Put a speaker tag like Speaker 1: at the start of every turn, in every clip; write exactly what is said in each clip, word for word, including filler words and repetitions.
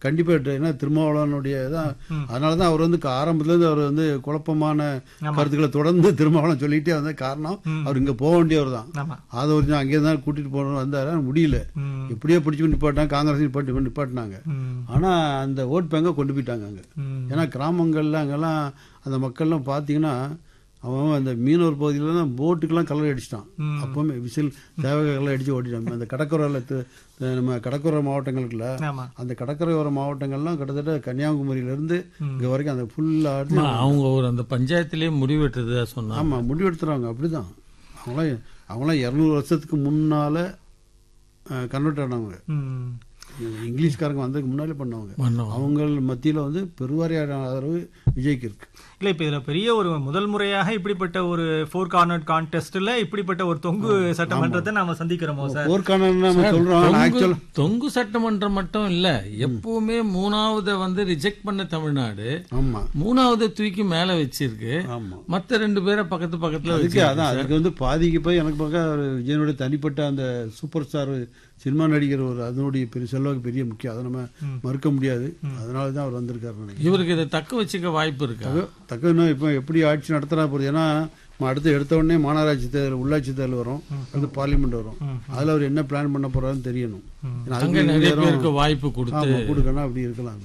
Speaker 1: கண்டிப்பாக ஏன்னா திருமாவளவனுடைய தான் அதனால தான் அவர் வந்து ஆரம்பத்துலேருந்து அவர் வந்து குழப்பமான கருத்துக்களை தொடர்ந்து திருமாவளவன் சொல்லிகிட்டே வந்த காரணம் அவர் இங்கே போக வேண்டியவர் தான். அதை ஒரு அங்கே தான் கூட்டிகிட்டு போகணும் வந்தார், முடியல, எப்படியோ பிடிச்சி நிப்பாட்டாங்க, காங்கிரஸ் நிப்பாட்டி நிப்பாட்டினாங்க. ஆனால் அந்த ஓட் பேங்கை கொண்டு போயிட்டாங்க அங்கே. ஏன்னா கிராமங்களில் அங்கெல்லாம் அந்த மக்கள்லாம் பார்த்தீங்கன்னா அவன் அந்த மீனவர் பகுதியில் தான் போட்டுக்கெல்லாம் கலர் அடிச்சிட்டான். அப்போவுமே விசில் தேவக கலர் அடித்து ஓட்டிட்டான். அந்த கடற்கரையில் நம்ம கடற்கரை மாவட்டங்களுக்குள்ள அந்த கடற்கரையோர மாவட்டங்கள்லாம் கிட்டத்தட்ட கன்னியாகுமரியிலேருந்து இங்கே வரைக்கும் அந்த ஃபுல்லாக
Speaker 2: அவங்க ஒரு அந்த பஞ்சாயத்துலேயே முடிவெடுத்ததா சொன்னாங்க.
Speaker 1: ஆமாம், முடிவெடுத்துறாங்க. அப்படி தான் அவங்களாம் அவங்களாம் இரநூறு வருஷத்துக்கு முன்னால் கன்வெர்ட் ஆனவங்க. இங்கிலீஷ்காரங்க வந்ததுக்கு முன்னாலே பண்ணவங்க. அவங்க மத்தியில் வந்து பெருவாரியான ஆதரவு விஜய்க்கு இருக்கு.
Speaker 3: இல்லை, இப்போ இதில் பெரிய ஒரு முதல் முறையாக இப்படிப்பட்ட ஒரு ஃபோர் கார்னர் கான்டெஸ்ட்ல இப்படிப்பட்ட ஒரு தொங்கு சட்டமன்றத்தை நாம சந்திக்கிறோமோ சார்?
Speaker 1: ஃபோர் கார்னர் சொல்றோம்.
Speaker 2: தொங்கு சட்டமன்றம் மட்டும் இல்ல, எப்பவுமே மூணாவது வந்து ரிஜெக்ட் பண்ண தமிழ்நாடு மூணாவது தூக்கி மேல வச்சிருக்கு. மற்ற ரெண்டு பேரை பக்கத்து பக்கத்துல
Speaker 1: இருக்கு. அதான் அதுக்கு வந்து பாதிக்கு போய் எனக்கு பார்க்க விஜயனுடைய தனிப்பட்ட அந்த சூப்பர் ஸ்டார் சினிமா நடிகர் ஒரு அதனுடைய பெரிய செல்வாக்கு பெரிய முக்கியம், அதை நம்ம மறுக்க முடியாது. அதனால தான் அவர் வந்திருக்காரு.
Speaker 2: இவருக்கு இதை தக்க வச்சுக்க வாய்ப்பு இருக்கு.
Speaker 1: தக்க இப்போ எப்படி ஆட்சி நடத்துறா போகுது. ஏன்னா அடுத்து எடுத்த உடனே மாநகராட்சி தேர்தல், உள்ளாட்சி தேர்தல் வரும், அடுத்து பார்லிமெண்ட் வரும். அதில் அவர் என்ன பிளான் பண்ண போறாருன்னு தெரியணும்.
Speaker 2: வாய்ப்பு
Speaker 1: கொடுக்கணும், அப்படி இருக்கலாம்.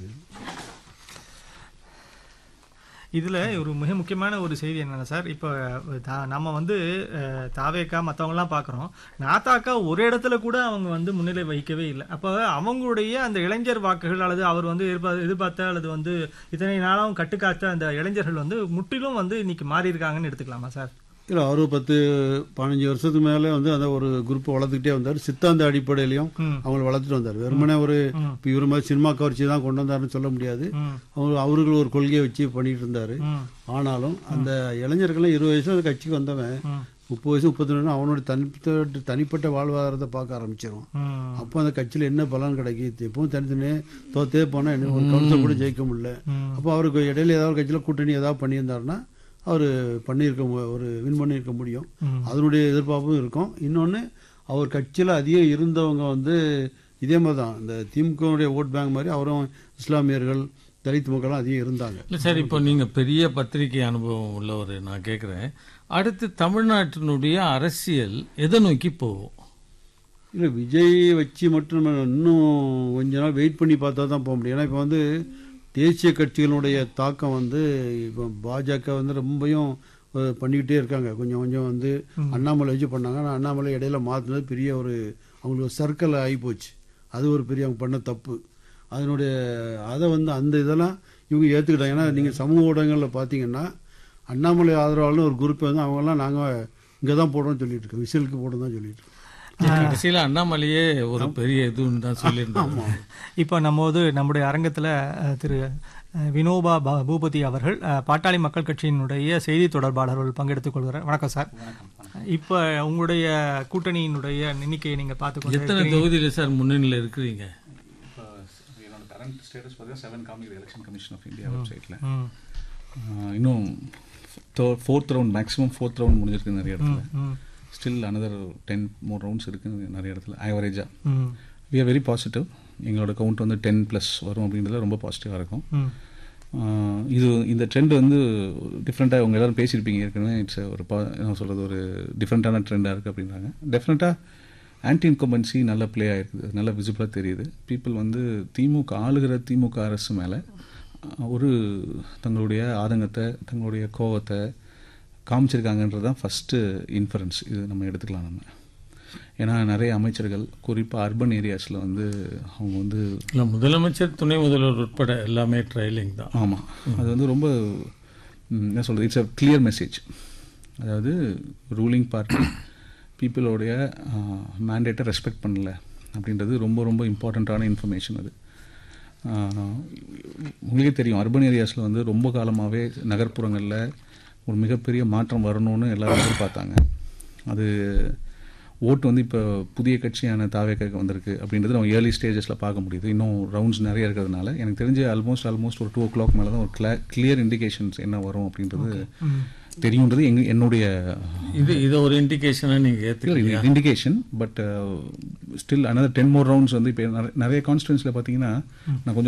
Speaker 3: இதில் ஒரு மிக முக்கியமான ஒரு செய்தி என்னென்னா சார், இப்போ நம்ம வந்து தாவேக்கா மற்றவங்கலாம் பார்க்குறோம், நாத்தாக்கா ஒரு இடத்துல கூட அவங்க வந்து முன்னிலை வகிக்கவே இல்லை. அப்போ அவங்களுடைய அந்த இளைஞர் வாக்குகள் அல்லது அவர் வந்து எதிர்பார்த்த எதிர்பார்த்த அல்லது வந்து இத்தனை நாளும் கட்டுக்காத்த அந்த இளைஞர்கள் வந்து முற்றிலும் வந்து இன்னைக்கு மாறி இருக்காங்கன்னு எடுத்துக்கலாமா சார்?
Speaker 1: இல்லை, அவரு பத்து பதினஞ்சு வருஷத்துக்கு மேலே வந்து அந்த ஒரு குரூப்பை வளர்த்துக்கிட்டே வந்தார். சித்தாந்த அடிப்படையிலையும் அவங்களை வளர்த்துட்டு வந்தார். வெறுமனே ஒரு இப்போ இவர் மாதிரி சினிமா கவர்ச்சி தான் கொண்டு வந்தாருன்னு சொல்ல முடியாது. அவங்க அவர்கள் ஒரு கொள்கையை வச்சு பண்ணிட்டு இருந்தாரு. ஆனாலும் அந்த இளைஞர்கள்லாம் இருபது வயசுல அந்த கட்சிக்கு வந்தவன் முப்பது வயசு முப்பத்தி ரெண்டு அவனோட தனிப்பட்ட தனிப்பட்ட வாழ்வாதாரத்தை பார்க்க ஆரம்பிச்சிடும். அப்போ அந்த கட்சியில் என்ன பலன் கிடைக்கிது? எப்பவும் தனித்தனியே தோத்தே போனால் என்ன ஒரு கவுன்சிலர் கூட ஜெயிக்க முடியல. அப்போ அவருக்கு இடையில ஏதாவது கட்சியில் கூட்டணி ஏதாவது பண்ணியிருந்தாருன்னா அவர் பண்ணியிருக்க ஒரு வின் பண்ணியிருக்க முடியும். அதனுடைய எதிர்பார்ப்பும் இருக்கும். இன்னொன்று, அவர் கட்சியில் அதிகம் இருந்தவங்க வந்து இதே மாதிரி தான் இந்த திமுகவுடைய ஓட் பேங்க் மாதிரி அவரும் இஸ்லாமியர்கள், தலித் மக்களும் அதிகம் இருந்தாங்க.
Speaker 2: இல்லை சார், இப்போ நீங்கள் பெரிய பத்திரிகை அனுபவம் உள்ளவர், நான் கேட்குறேன், அடுத்து தமிழ்நாட்டினுடைய அரசியல் எதை நோக்கி போகும்?
Speaker 1: இல்லை, விஜய் வச்சு மட்டும் இன்னும் கொஞ்ச நாள் வெயிட் பண்ணி பார்த்தா தான் போக முடியும். ஏன்னா இப்போ வந்து தேசிய கட்சிகளுடைய தாக்கம் வந்து இப்போ பாஜக வந்து ரொம்பவும் பண்ணிக்கிட்டே இருக்காங்க. கொஞ்சம் கொஞ்சம் வந்து அண்ணாமலை வச்சு பண்ணாங்க. ஆனால் அண்ணாமலை இடையில மாற்றினது பெரிய ஒரு அவங்களுக்கு சர்க்கிள் ஆகி போச்சு. அது ஒரு பெரிய அவங்க பண்ண தப்பு. அதனுடைய அதை வந்து அந்த இதெல்லாம் இவங்க ஏற்றுக்கிட்டாங்க. ஏன்னா நீங்கள் சமூக ஊடகங்களில் பார்த்தீங்கன்னா அண்ணாமலை ஆதரவாளர்னு ஒரு குரூப் வந்து அவங்கெல்லாம் நாங்கள் இங்கே தான் போடுறோம்னு சொல்லிட்டு இருக்கோம், விசிலுக்கு போடுறோம் தான் சொல்லிட்டு இருக்கோம்.
Speaker 2: கடைசியில் அண்ணாமலையே ஒரு பெரிய இதுன்னு தான் சொல்லியிருந்தாங்க.
Speaker 3: இப்போ நம்ம வந்து நம்முடைய அரங்கத்தில் திரு வினோபா பூபதி அவர்கள் பாட்டாளி மக்கள் கட்சியினுடைய செய்தி தொடர்பாளர்கள் பங்கெடுத்துக் கொள்கிறார். வணக்கம் சார். இப்போ உங்களுடைய கூட்டணியினுடைய எண்ணிக்கையை நீங்கள் பார்த்துக்கொண்டு
Speaker 2: எத்தனை தொகுதியில் சார் முன்னணியில் இருக்கிறீங்க?
Speaker 4: என்னோட கரண்ட் ஸ்டேட்டஸ் பார்த்தீங்கன்னா செவன் காமிக்கிற எலெக்ஷன் கமிஷன் ஆஃப் இந்தியா வெப்சைட்டில். இன்னும் fourth round maximum fourth round முடிஞ்சிருக்கு நிறைய இடத்துல. ஸ்டில் அனதர் டென் மோர் ரவுண்ட்ஸ் இருக்குது நிறைய இடத்துல. ஆவரேஜாக வி ஆர் வெரி பாசிட்டிவ். எங்களோட கவுண்ட் வந்து டென் ப்ளஸ் வரும் அப்படின்றதுல ரொம்ப பாசிட்டிவாக இருக்கும். இது இந்த ட்ரெண்ட் வந்து டிஃப்ரெண்ட்டாக அவங்க எல்லோரும் பேசியிருப்பீங்க ஏற்கனவே. இட்ஸ் ஒரு பா என்ன சொல்கிறது, ஒரு டிஃப்ரெண்ட்டான ட்ரெண்டாக இருக்குது அப்படின்றாங்க. டெஃபினட்டாக ஆன்டி இன்கம்பன்சி நல்ல ப்ளே ஆகிருக்குது, நல்ல விசிபிளாக தெரியுது. பீப்புள் வந்து திமுக ஆளுகிற திமுக அரசு மேலே ஒரு தங்களுடைய ஆதங்கத்தை, தங்களுடைய கோவத்தை காமிச்சிருக்காங்கன்றது தான் ஃபஸ்ட்டு இன்ஃபரன்ஸ். இது நம்ம எடுத்துக்கலாம் நம்ம. ஏன்னா நிறைய அமைச்சர்கள் குறிப்பாக அர்பன் ஏரியாஸில் வந்து அவங்க வந்து
Speaker 2: இல்லை, முதலமைச்சர் துணை முதல்வர் உட்பட எல்லாமே ட்ரையலிங் தான்.
Speaker 4: ஆமாம், அது வந்து ரொம்ப என்ன சொல்கிறது, இட்ஸ் அ கிளியர் மெசேஜ். அதாவது ரூலிங் பார்ட்டி பீப்புளோடைய மேண்டேட்டை ரெஸ்பெக்ட் பண்ணல அப்படின்றது ரொம்ப ரொம்ப இம்பார்ட்டண்ட்டான இன்ஃபர்மேஷன். அது உங்களுக்கே தெரியும், அர்பன் ஏரியாஸில் வந்து ரொம்ப காலமாகவே நகர்ப்புறங்களில் ஒரு மிகப்பெரிய மாற்றம் வரணும்னு எல்லாரும் எதிர்பார்த்தாங்க. அது ஓட்டு வந்து இப்போ புதிய கட்சியான தாவேக்காக்கு வந்திருக்கு அப்படின்றது நம்ம ஏர்லி ஸ்டேஜஸில் பார்க்க முடியுது. இன்னும் ரவுண்ட்ஸ் நிறைய இருக்கிறதுனால எனக்கு தெரிஞ்சு ஆல்மோஸ்ட் ஆல்மோஸ்ட் ஒரு டூ ஓ கிளாக் மேலே தான் ஒரு கிளா கிளியர் இண்டிகேஷன்ஸ் என்ன வரும் அப்படின்றது தெரியுன்றது எங்க என்னுடைய
Speaker 2: இது இது ஒரு இண்டிகேஷனாக நீங்கள் ஏற்றுக்கல
Speaker 4: indication. But still another ten more rounds வந்து இப்போ நிறைய கான்ஸ்டிடுவன்ஸில் பார்த்தீங்கன்னா நான் கொஞ்சம்